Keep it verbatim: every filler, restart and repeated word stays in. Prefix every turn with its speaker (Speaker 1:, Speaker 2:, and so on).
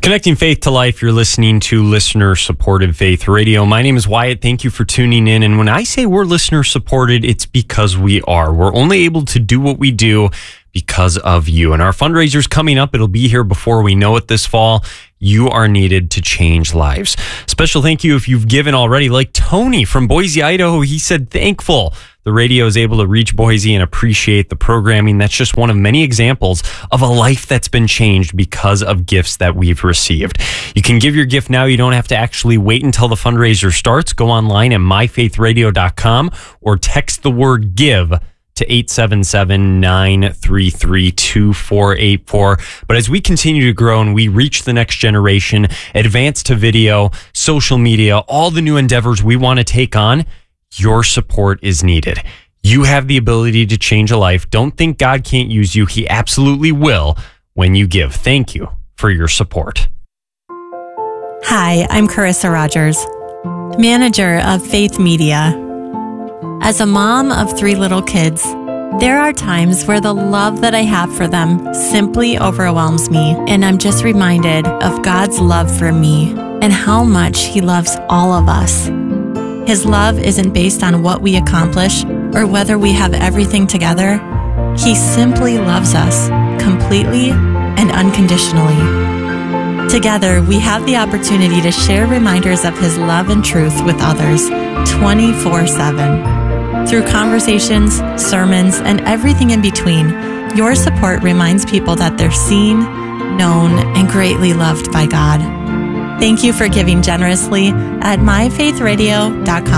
Speaker 1: Connecting faith to life, you're listening to listener-supported Faith Radio. My name is Wyatt. Thank you for tuning in. And when I say we're listener-supported, it's because we are. We're only able to do what we do because of you. And our fundraiser's coming up. It'll be here before we know it this fall. You are needed to change lives. Special thank you if you've given already, like Tony from Boise, Idaho. He said, thankful the radio is able to reach Boise and appreciate the programming. That's just one of many examples of a life that's been changed because of gifts that we've received. You can give your gift now. You don't have to actually wait until the fundraiser starts. Go online at my faith radio dot com or text the word give to eight seven seven, nine three three, two four eight four. But as we continue to grow and we reach the next generation, advance to video, social media, all the new endeavors we want to take on, your support is needed. You have the ability to change a life. Don't think God can't use you. He absolutely will when you give. Thank you for your support.
Speaker 2: Hi, I'm Carissa Rogers, manager of Faith Media. As a mom of three little kids, there are times where the love that I have for them simply overwhelms me, and I'm just reminded of God's love for me and how much He loves all of us. His love isn't based on what we accomplish or whether we have everything together. He simply loves us completely and unconditionally. Together, we have the opportunity to share reminders of His love and truth with others twenty-four seven. Through conversations, sermons, and everything in between, your support reminds people that they're seen, known, and greatly loved by God. Thank you for giving generously at my faith radio dot com.